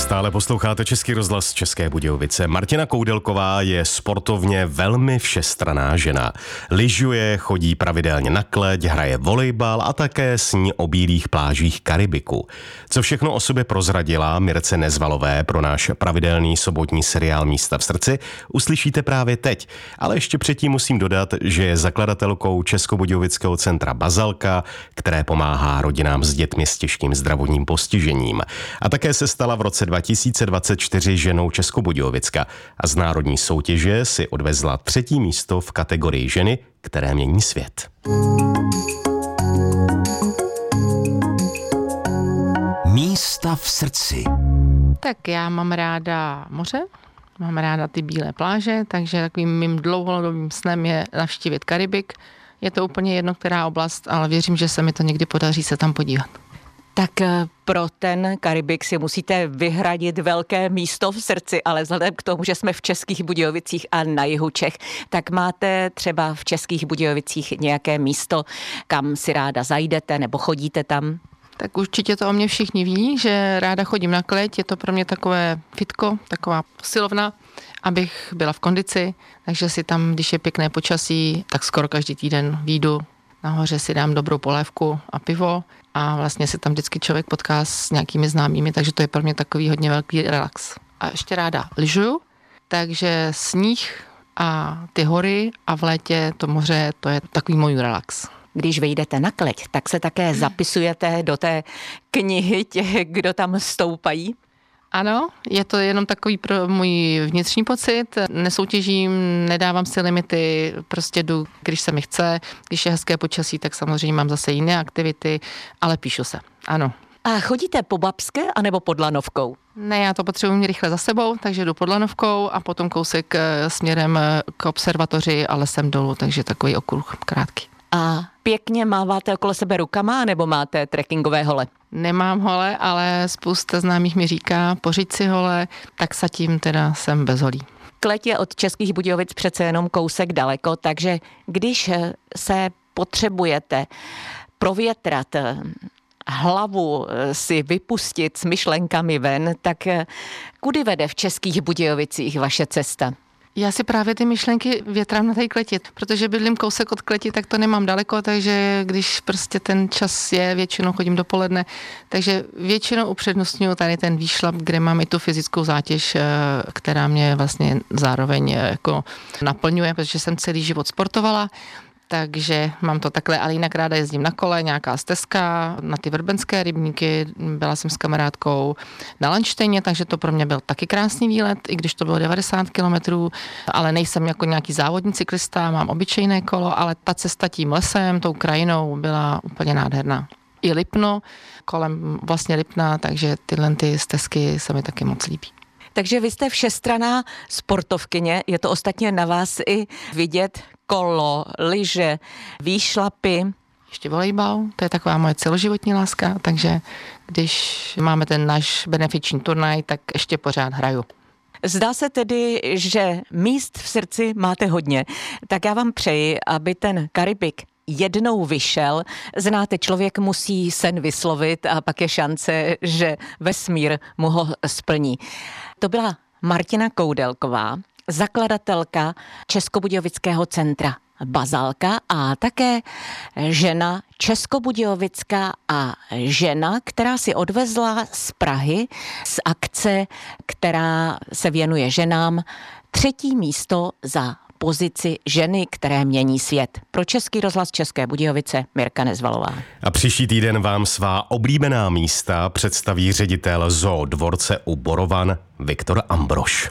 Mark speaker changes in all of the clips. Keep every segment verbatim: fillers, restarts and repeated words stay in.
Speaker 1: Stále posloucháte Český rozhlas České Budějovice. Martina Koudelková je sportovně velmi všestranná žena. Lyžuje, chodí pravidelně na kleť, hraje volejbal a také sní o bílých plážích Karibiku. Co všechno o sobě prozradila Mirce Nezvalové pro náš pravidelný sobotní seriál Místa v srdci, uslyšíte právě teď. Ale ještě předtím musím dodat, že je zakladatelkou Českobudějovického centra Bazalka, které pomáhá rodinám s dětmi s těžkým zdravotním postižením. A také se stala v roce dva tisíce dvacet čtyři ženou Českobudějovicka a z národní soutěže si odvezla třetí místo v kategorii ženy, které mění svět.
Speaker 2: Místa v srdci.
Speaker 3: Tak já mám ráda moře, mám ráda ty bílé pláže, takže takovým mým dlouhodobým snem je navštívit Karibik. Je to úplně jedno, která oblast, ale věřím, že se mi to někdy podaří se tam podívat.
Speaker 4: Tak pro ten Karibik si musíte vyhradit velké místo v srdci, ale vzhledem k tomu, že jsme v Českých Budějovicích a na jihu Čech, tak máte třeba v Českých Budějovicích nějaké místo, kam si ráda zajdete nebo chodíte tam?
Speaker 3: Tak určitě to o mě všichni ví, že ráda chodím na kleť, je to pro mě takové fitko, taková posilovna, abych byla v kondici, takže si tam, když je pěkné počasí, tak skoro každý týden vyjdu. Nahoře si dám dobrou polévku a pivo a vlastně se tam vždycky člověk potká s nějakými známými, takže to je pro mě takový hodně velký relax. A ještě ráda lyžuju, takže sníh a ty hory a v létě to moře, to je takový můj relax.
Speaker 4: Když vyjdete na kleť, tak se také zapisujete do té knihy těch, kdo tam stoupají?
Speaker 3: Ano, je to jenom takový pro můj vnitřní pocit. Nesoutěžím, nedávám si limity, prostě jdu, když se mi chce. Když je hezké počasí, tak samozřejmě mám zase jiné aktivity, ale píšu se, ano.
Speaker 4: A chodíte po Babské anebo pod Lanovkou?
Speaker 3: Ne, já to potřebuji mít rychle za sebou, takže jdu pod Lanovkou a potom kousek směrem k observatoři a lesem dolů, takže takový okruh krátký.
Speaker 4: A pěkně máváte okolo sebe rukama, nebo máte trekkingové hole?
Speaker 3: Nemám hole, ale spousta známých mi říká, pořiď si hole, tak zatím teda jsem bez holí.
Speaker 4: Kleť je od Českých Budějovic přece jenom kousek daleko, takže když se potřebujete provětrat, hlavu si vypustit s myšlenkami ven, tak kudy vede v Českých Budějovicích vaše cesta?
Speaker 3: Já si právě ty myšlenky větrám na té kleti, protože bydlím kousek od kleti, tak to nemám daleko, takže když prostě ten čas je, většinou chodím dopoledne, takže většinou upřednostňuji tady ten výšlap, kde mám i tu fyzickou zátěž, která mě vlastně zároveň jako naplňuje, protože jsem celý život sportovala. Takže mám to takhle, ale jinak ráda jezdím na kole, nějaká stezka, na ty vrbenské rybníky, byla jsem s kamarádkou na Landštejně, takže to pro mě byl taky krásný výlet, i když to bylo devadesát kilometrů, ale nejsem jako nějaký závodní cyklista, mám obyčejné kolo, ale ta cesta tím lesem, tou krajinou byla úplně nádherná. I Lipno, kolem vlastně Lipna, takže tyhle ty stezky se mi taky moc líbí.
Speaker 4: Takže vy jste všestranná sportovkyně, je to ostatně na vás i vidět, kolo, lyže, výšlapy.
Speaker 3: Ještě volejbal, to je taková moje celoživotní láska, takže když máme ten náš benefiční turnaj, tak ještě pořád hraju.
Speaker 4: Zdá se tedy, že míst v srdci máte hodně, tak já vám přeji, aby ten Karibik jednou vyšel. Znáte, člověk musí sen vyslovit a pak je šance, že vesmír mu ho splní. To byla Martina Koudelková, zakladatelka Českobudějovického centra Bazalka a také žena českobudějovická a žena, která si odvezla z Prahy z akce, která se věnuje ženám, třetí místo za pozici ženy, které mění svět. Pro Český rozhlas České Budějovice Mirka Nezvalová.
Speaker 1: A příští týden vám svá oblíbená místa představí ředitel zoo dvorce u Borovan Viktor Ambrož.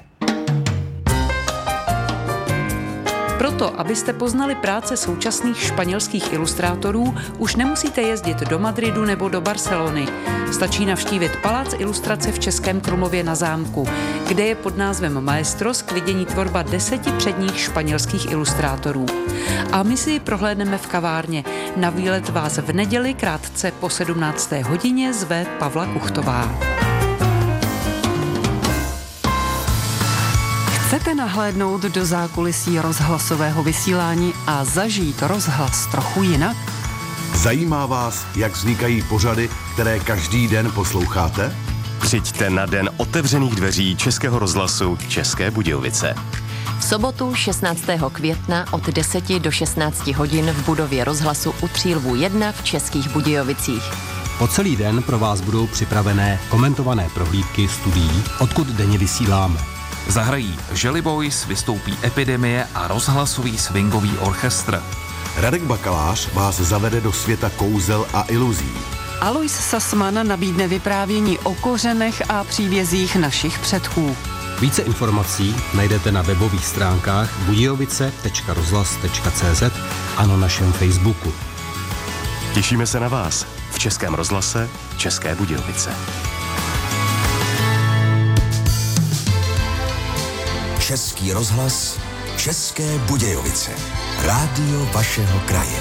Speaker 5: Proto, abyste poznali práce současných španělských ilustrátorů, už nemusíte jezdit do Madridu nebo do Barcelony. Stačí navštívit Palác ilustrace v Českém Krumlově na Zámku, kde je pod názvem Maestros k vidění tvorba deseti předních španělských ilustrátorů. A my si ji prohlédneme v kavárně. Na výlet vás v neděli krátce po sedmnácté hodině zve Pavla Kuchtová. Chcete nahlédnout do zákulisí rozhlasového vysílání a zažít rozhlas trochu jinak?
Speaker 2: Zajímá vás, jak vznikají pořady, které každý den posloucháte?
Speaker 1: Přijďte na den otevřených dveří Českého rozhlasu České Budějovice.
Speaker 6: V sobotu šestnáctého května od deseti do šestnácti hodin v budově rozhlasu u Třílvů jedna v Českých Budějovicích.
Speaker 7: Po celý den pro vás budou připravené komentované prohlídky studií, odkud denně vysíláme.
Speaker 8: Zahrají Jelly Boys, vystoupí Epidemie a rozhlasový swingový orchestr.
Speaker 9: Radek Bakalář vás zavede do světa kouzel a iluzí.
Speaker 10: Alois Sassman nabídne vyprávění o kořenech a příbězích našich předků.
Speaker 7: Více informací najdete na webových stránkách budějovice tečka rozhlas tečka cé zet a na našem Facebooku.
Speaker 1: Těšíme se na vás v Českém rozhlase České Budějovice.
Speaker 2: Český rozhlas České Budějovice. Rádio vašeho kraje.